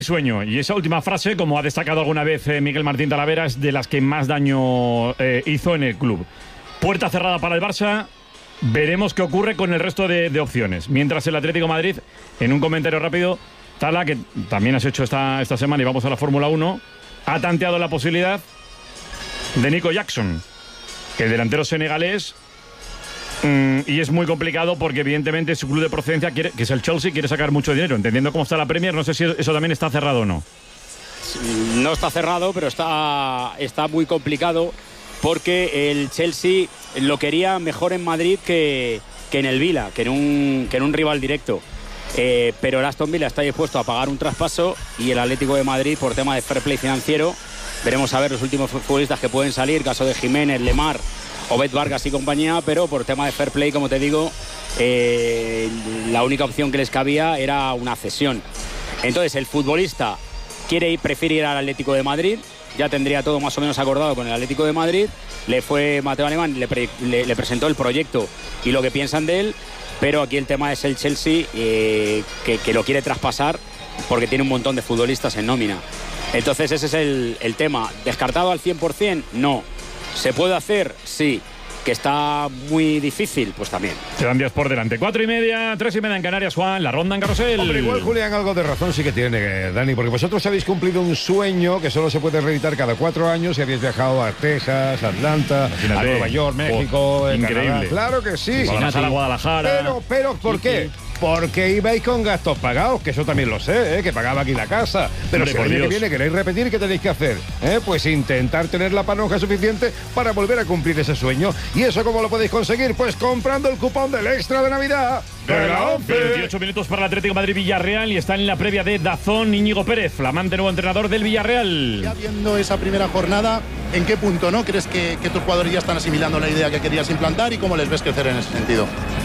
Sueño. Y esa última frase, como ha destacado alguna vez Miguel Martín Talavera, es de las que más daño hizo en el club. Puerta cerrada para el Barça. Veremos qué ocurre con el resto de opciones. Mientras el Atlético de Madrid, en un comentario rápido, Tala, que también has hecho esta semana y vamos a la Fórmula 1, ha tanteado la posibilidad de Nico Jackson, el delantero senegalés. Y es muy complicado porque evidentemente su club de procedencia, que es el Chelsea, quiere sacar mucho dinero. Entendiendo cómo está la Premier, no sé si eso también está cerrado o no. No está cerrado, pero está muy complicado porque el Chelsea lo quería mejor en Madrid que en el Villa, que en un rival directo. Pero el Aston Villa está dispuesto a pagar un traspaso y el Atlético de Madrid, por tema de fair play financiero, veremos a ver los últimos futbolistas que pueden salir, caso de Jiménez, Lemar, Obed Vargas y compañía, pero por tema de fair play, como te digo, la única opción que les cabía era una cesión. Entonces el futbolista prefiere ir al Atlético de Madrid, ya tendría todo más o menos acordado con el Atlético de Madrid, le fue Mateo Alemán, le presentó el proyecto y lo que piensan de él, pero aquí el tema es el Chelsea, que lo quiere traspasar porque tiene un montón de futbolistas en nómina. Entonces ese es el tema. ¿Descartado al 100%? No. ¿Se puede hacer? Sí. ¿Que está muy difícil? Pues también. Quedan días por delante. 4:30, 3:30 en Canarias, Juan. La ronda en Carrusel. Hombre, igual Julián algo de razón sí que tiene, Dani, porque vosotros habéis cumplido un sueño que solo se puede reeditar cada 4 años y habéis viajado a Texas, Atlanta, a Nueva York, México, increíble. Canadá. Claro que sí. Guadalajara. Pero ¿por qué? Porque ibais con gastos pagados, que eso también lo sé, que pagaba aquí la casa. Pero si el año que viene queréis repetir, ¿qué tenéis que hacer? Pues intentar tener la panoja suficiente para volver a cumplir ese sueño. ¿Y eso cómo lo podéis conseguir? Pues comprando el cupón del Extra de Navidad de la 11. 28 minutos para el Atlético de Madrid-Villarreal y está en la previa de Dazón Íñigo Pérez, flamante nuevo entrenador del Villarreal. Ya viendo esa primera jornada, ¿en qué punto no crees que tus jugadores ya están asimilando la idea que querías implantar y cómo les ves crecer en ese sentido?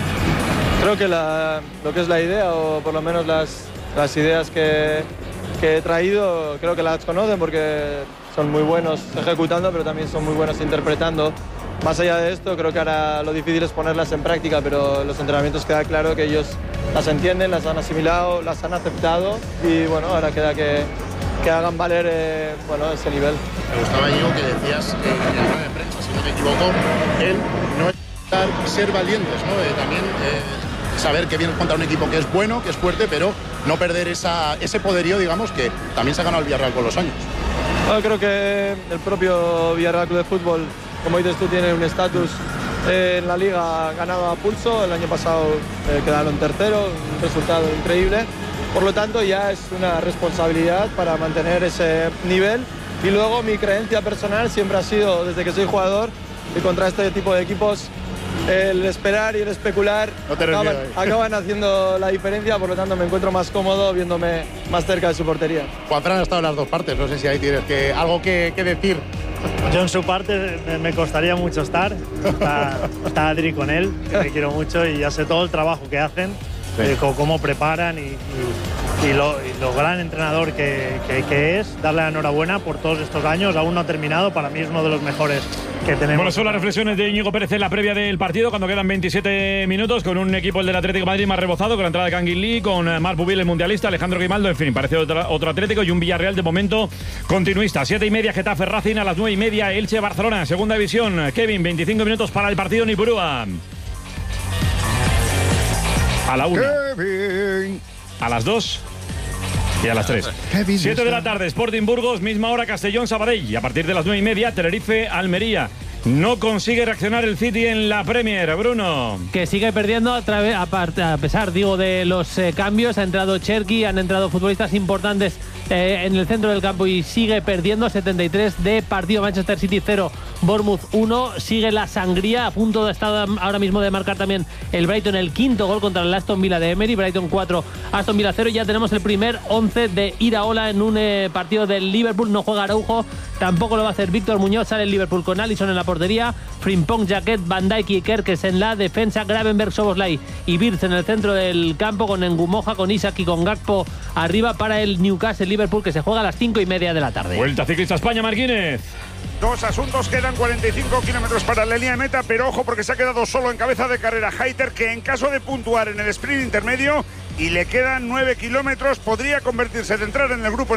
Creo que lo que es la idea, o por lo menos las ideas que he traído, creo que las conocen porque son muy buenos ejecutando, pero también son muy buenos interpretando. Más allá de esto, creo que ahora lo difícil es ponerlas en práctica, pero los entrenamientos queda claro que ellos las entienden, las han asimilado, las han aceptado y bueno, ahora queda que hagan valer ese nivel. Me gustaba, Íñigo, que decías en la rueda de prensa, si no me equivoco, él no es ser valientes, ¿no? También saber que vienes contra un equipo que es bueno, que es fuerte, pero no perder ese poderío, digamos, que también se ha ganado el Villarreal con los años. Bueno, creo que el propio Villarreal Club de Fútbol, como dices tú, tiene un estatus en la liga ganado a pulso. El año pasado quedaron tercero, un resultado increíble. Por lo tanto, ya es una responsabilidad para mantener ese nivel. Y luego mi creencia personal siempre ha sido, desde que soy jugador, y contra este tipo de equipos, el esperar y el especular acaban haciendo la diferencia, por lo tanto me encuentro más cómodo viéndome más cerca de su portería. Juanfran ha estado en las dos partes, no sé si ahí tienes algo que decir. Yo en su parte me costaría mucho estar. Está Adri con él, que me quiero mucho y ya sé todo el trabajo que hacen, cómo preparan y lo gran entrenador que es. Darle la enhorabuena por todos estos años, aún no ha terminado, para mí es uno de los mejores que tenemos. Bueno, son las reflexiones de Íñigo Pérez en la previa del partido, cuando quedan 27 minutos, con un equipo, el del Atlético de Madrid, más rebozado, con la entrada de Kangin Lee, con Marc Bubil, el mundialista, Alejandro Grimaldo, en fin, parece otro Atlético, y un Villarreal de momento continuista. 7:30, Getafe Racing, a las 9:30, Elche Barcelona, segunda división. Kevin, 25 minutos para el partido Nipurúa. A la 1. Kevin. A las 2. Y a las 3. 7 de la tarde, Sporting Burgos, misma hora Castellón Sabadell. Y a partir de las 9:30, Tenerife Almería. No consigue reaccionar el City en la Premier, Bruno. Que sigue perdiendo a pesar, de los cambios. Ha entrado Cherki, han entrado futbolistas importantes en el centro del campo y sigue perdiendo. 73 de partido. Manchester City 0, Bournemouth 1. Sigue la sangría, a punto de estar ahora mismo de marcar también el Brighton el quinto gol contra el Aston Villa de Emery. Brighton 4, Aston Villa 0. Ya tenemos el primer 11 de Iraola en un partido del Liverpool. No juega Araujo, tampoco lo va a hacer Víctor Muñoz. Sale el Liverpool con Alisson en la portería, Frimpong, Jaquet, Van Dijk y Kerkes en la defensa, Gravenberch, Szoboszlai y Wirtz en el centro del campo, con Ngumoja, con Isak y con Gakpo arriba para el Newcastle Liverpool, que se juega a las 5:30 de la tarde. Vuelta Ciclista España, Marquínez. Dos asuntos, quedan 45 kilómetros para la línea de meta, pero ojo porque se ha quedado solo en cabeza de carrera Hayter, que en caso de puntuar en el sprint intermedio y le quedan 9 kilómetros. Podría convertirse de entrar en el grupo